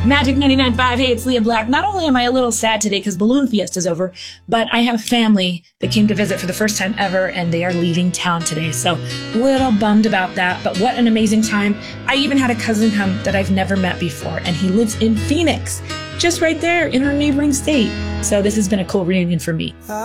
Magic 99.5. Hey, it's Leah Black. Not only am I a little sad today because Balloon Fiesta's over, but I have family that came to visit for the first time ever, and they are leaving town today. So, a little bummed about that, but what an amazing time. I even had a cousin come that I've never met before, and he lives in Phoenix, just right there in our neighboring state. So this has been a cool reunion for me.